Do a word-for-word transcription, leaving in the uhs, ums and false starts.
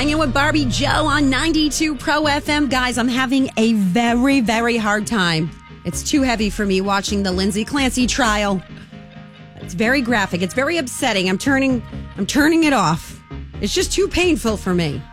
Hanging with Barbie Joe on ninety-two Pro F M. Guys, I'm having a very, very hard time. It's too heavy for me watching the Lindsay Clancy trial. It's very graphic. It's very upsetting. I'm turning, I'm turning it off. It's just too painful for me.